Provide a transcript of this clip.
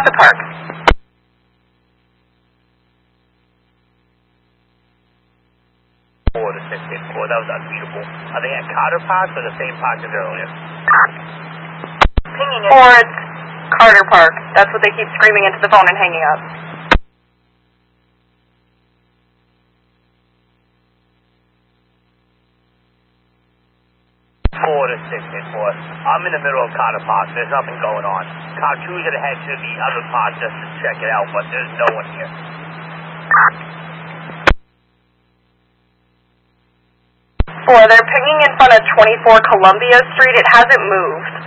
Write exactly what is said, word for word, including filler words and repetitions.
Plaza Park. Four to six eight four. That was unbeatable. Are they at Carter Park or the same park as earlier? Pinging it. Or it's Carter Park. That's what they keep screaming into the phone and hanging up. Four to six eight four. I'm in the middle of Carter Park. There's nothing going on. Car two's gonna head to the other park just to check it out, but there's no one here. Four, they're pinging in front of twenty-four Columbia Street. It hasn't moved.